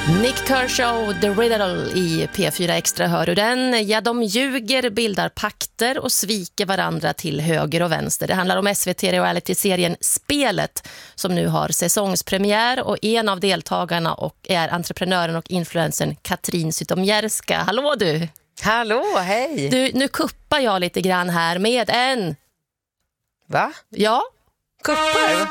Nick Kershaw, The Riddle i P4 Extra, hör du den? Ja, de ljuger, bildar pakter och sviker varandra till höger och vänster. Det handlar om SVT-reality-serien Spelet som nu har säsongspremiär, och en av deltagarna är entreprenören och influencern Katrin Zytomierska. Hallå du! Hallå, hej! Du, nu kuppar jag lite grann här med en... Va? Ja. Kuppar?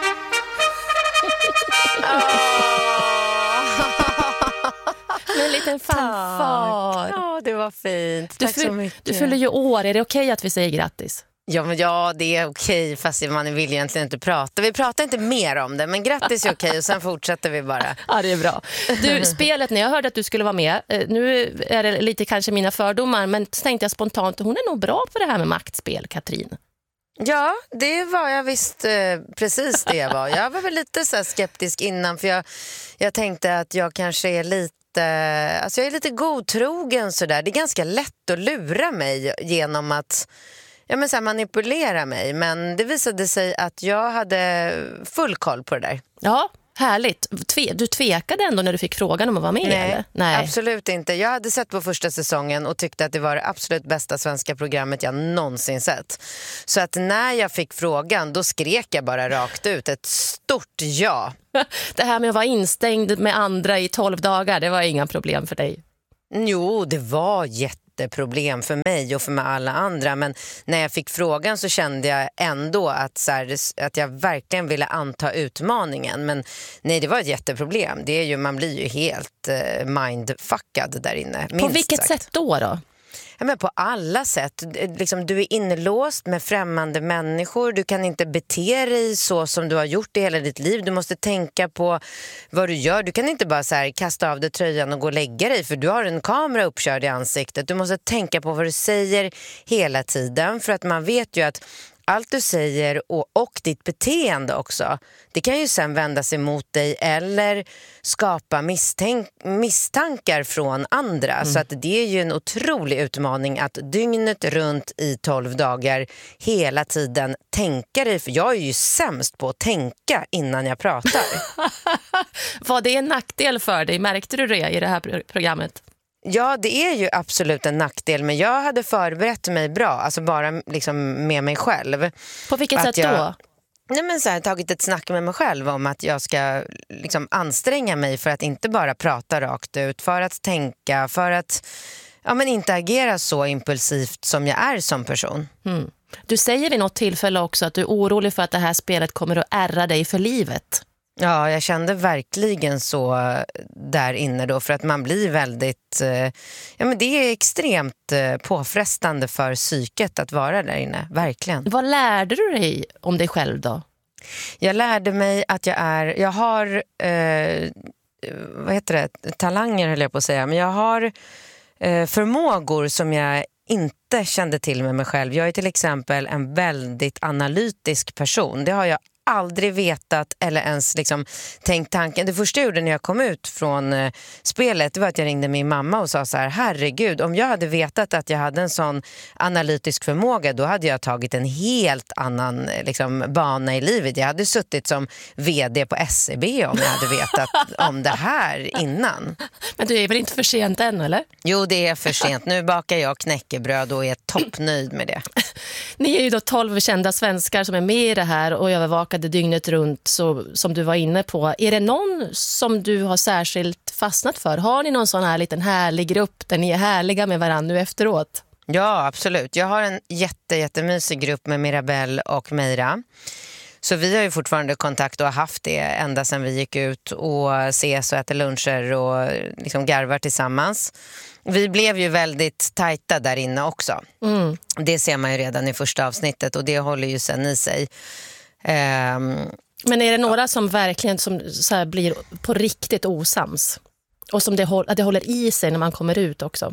En liten fanfar. Ja, det var fint. Tack så mycket. Du fyller ju år. Är det okej att vi säger grattis? Ja, det är okej, fast man vill egentligen inte prata. Vi pratar inte mer om det, men grattis är okej och sen fortsätter vi bara. Ja, det är bra. Du, Spelet, när jag hörde att du skulle vara med, nu är det lite kanske mina fördomar, men tänkte jag spontant, hon är nog bra på det här med maktspel, Katrin. Ja, det var jag visst precis det jag var. Jag var väl lite så här skeptisk innan, för jag tänkte att jag kanske är lite... Alltså jag är lite godtrogen sådär. Det är ganska lätt att lura mig genom att så här, manipulera mig. Men det visade sig att jag hade full koll på det där. Ja, härligt. Du tvekade ändå när du fick frågan om att vara med? Nej, eller? Nej, absolut inte. Jag hade sett på första säsongen och tyckte att det var det absolut bästa svenska programmet jag någonsin sett. Så att när jag fick frågan, då skrek jag bara rakt ut ett stort ja. Det här med att vara instängd med andra i 12 dagar, det var inga problem för dig? Jo, det var jätteproblem för mig och för alla andra. Men när jag fick frågan så kände jag ändå att jag verkligen ville anta utmaningen. Men nej, det var ett jätteproblem. Det är ju, man blir ju helt mindfuckad där inne. På vilket sätt då? Ja, men på alla sätt. Liksom, du är inlåst med främmande människor. Du kan inte bete dig så som du har gjort i hela ditt liv. Du måste tänka på vad du gör. Du kan inte bara så här kasta av dig tröjan och gå och lägga dig, för du har en kamera uppkörd i ansiktet. Du måste tänka på vad du säger hela tiden, för att man vet ju att allt du säger och ditt beteende också, det kan ju sen vända sig mot dig eller skapa misstankar från andra. Så att det är ju en otrolig utmaning att dygnet runt i 12 dagar hela tiden tänka dig. För jag är ju sämst på att tänka innan jag pratar. Var det en nackdel för dig? Märkte du det i det här programmet? Ja, det är ju absolut en nackdel, men jag hade förberett mig bra, alltså bara liksom med mig själv. På vilket sätt då? Nej, men så här, tagit ett snack med mig själv om att jag ska liksom anstränga mig för att inte bara prata rakt ut, för att tänka, för att inte agera så impulsivt som jag är som person. Mm. Du säger vid något tillfälle också att du är orolig för att det här spelet kommer att ärra dig för livet. Ja, jag kände verkligen så där inne då, för att man blir väldigt... det är extremt påfrestande för psyket att vara där inne, verkligen. Vad lärde du dig om dig själv då? Jag lärde mig att jag har talanger höll jag på att säga, men jag har förmågor som jag inte kände till med mig själv. Jag är till exempel en väldigt analytisk person. Det har jag aldrig vetat eller ens liksom tänkt tanken. Det första jag gjorde när jag kom ut från spelet, det var att jag ringde min mamma och sa så här: herregud, om jag hade vetat att jag hade en sån analytisk förmåga, då hade jag tagit en helt annan bana i livet. Jag hade suttit som vd på SEB om jag hade vetat om det här innan. Men du är väl inte för sent än, eller? Jo, det är för sent. Nu bakar jag knäckebröd och är toppnöjd med det. Ni är ju då 12 kända svenskar som är med i det här och övervakade dygnet runt, så, som du var inne på. Är det någon som du har särskilt fastnat för? Har ni någon sån här liten härlig grupp där ni är härliga med varandra nu efteråt? Ja, absolut. Jag har en jättemysig grupp med Mirabelle och Meira. Så vi har ju fortfarande kontakt och har haft det ända sedan vi gick ut och ses och äter luncher och garvar tillsammans. Vi blev ju väldigt tajta där inne också. Mm. Det ser man ju redan i första avsnittet och det håller ju sen i sig. Men är det några som verkligen som så här blir på riktigt osams? Och som att det håller i sig när man kommer ut också?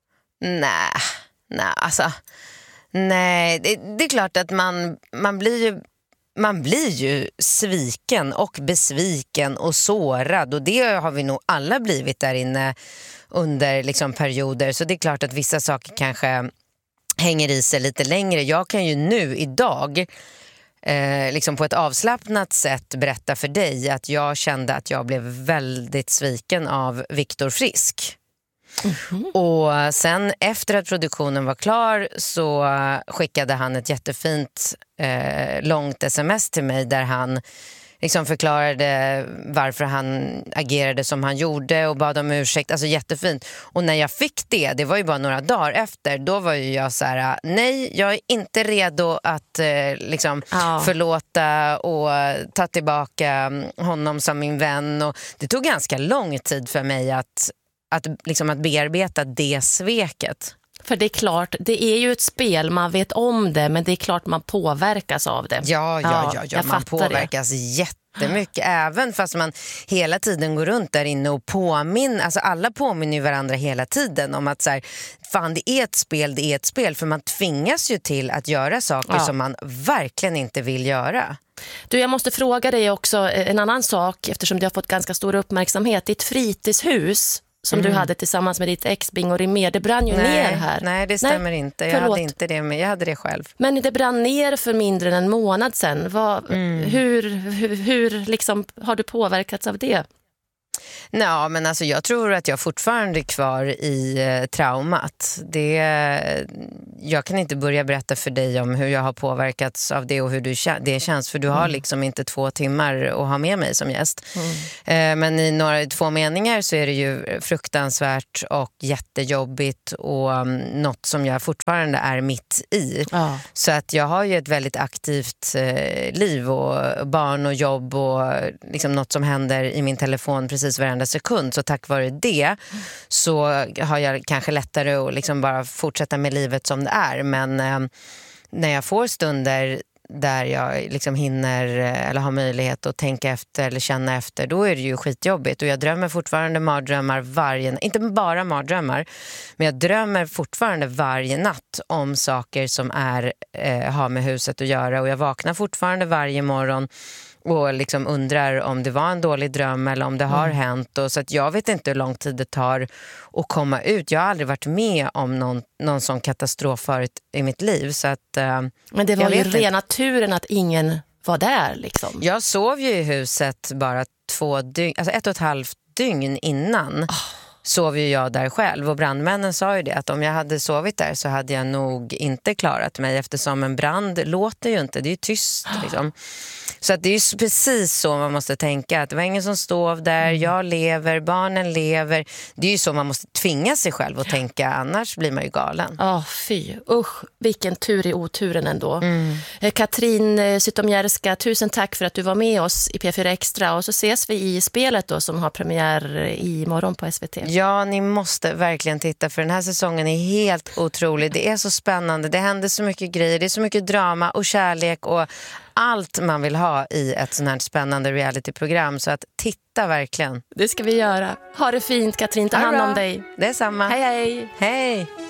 Nej, det är klart att man blir ju sviken och besviken och sårad, och det har vi nog alla blivit där inne under perioder. Så det är klart att vissa saker kanske hänger i sig lite längre. Jag kan ju nu idag liksom på ett avslappnat sätt berätta för dig att jag kände att jag blev väldigt sviken av Viktor Frisk. Och sen efter att produktionen var klar så skickade han ett jättefint långt sms till mig där han liksom förklarade varför han agerade som han gjorde och bad om ursäkt, alltså jättefint. Och när jag fick det var ju bara några dagar efter, då var ju jag så här: nej, jag är inte redo att liksom förlåta och ta tillbaka honom som min vän. Och det tog ganska lång tid för mig att bearbeta det sveket. För det är klart, det är ju ett spel, man vet om det, men det är klart man påverkas av det. Ja, man påverkas jättemycket, även fast man hela tiden går runt där inne och påminner, alltså alla påminner ju varandra hela tiden om att så här, fan, det är ett spel, för man tvingas ju till att göra saker som man verkligen inte vill göra. Du, jag måste fråga dig också en annan sak, eftersom du har fått ganska stor uppmärksamhet. Ditt fritidshus som du hade tillsammans med ditt ex Bingo Rimér, det brann ju ner här. Nej, det stämmer inte. Jag hade inte det, men jag hade det själv. Men det brann ner för mindre än en månad sedan. Hur liksom har du påverkats av det? Ja, men alltså jag tror att jag fortfarande är kvar i traumat. Jag kan inte börja berätta för dig om hur jag har påverkats av det och hur det känns, för du har liksom inte 2 timmar att ha med mig som gäst. Men i 2 meningar så är det ju fruktansvärt och jättejobbigt och något som jag fortfarande är mitt i. Så att jag har ju ett väldigt aktivt liv och barn och jobb och liksom något som händer i min telefon precis varenda sekund, så tack vare det så har jag kanske lättare att liksom bara fortsätta med livet som det är. Men när jag får stunder där jag liksom hinner eller har möjlighet att tänka efter eller känna efter, då är det ju skitjobbigt. Och jag drömmer fortfarande mardrömmar inte bara mardrömmar, men jag drömmer fortfarande varje natt om saker som har med huset att göra, och jag vaknar fortfarande varje morgon och liksom undrar om det var en dålig dröm eller om det har hänt. Och så att jag vet inte hur lång tid det tar att komma ut. Jag har aldrig varit med om någon sån katastrof förut i mitt liv. Så att, men det var ju rena turen att ingen var där liksom. Jag sov ju i huset bara 2 dygn, alltså 1,5 dygn innan. Sov ju jag där själv, och brandmännen sa ju det, att om jag hade sovit där så hade jag nog inte klarat mig, eftersom en brand låter ju inte, det är ju tyst liksom. Så att det är ju precis så man måste tänka, att det var ingen som stod där, jag lever, barnen lever. Det är ju så man måste tvinga sig själv att tänka, annars blir man ju galen. Fy, usch, vilken tur i oturen ändå. Katrin Zytomierska, tusen tack för att du var med oss i P4 Extra, och så ses vi i spelet då som har premiär imorgon på SVT. Ja, ni måste verkligen titta, för den här säsongen är helt otrolig. Det är så spännande, det händer så mycket grejer, det är så mycket drama och kärlek och allt man vill ha i ett sånt här spännande realityprogram. Så att titta verkligen. Det ska vi göra. Ha det fint, Katrin, ta hand om dig. Det är samma. Hej, hej. Hej.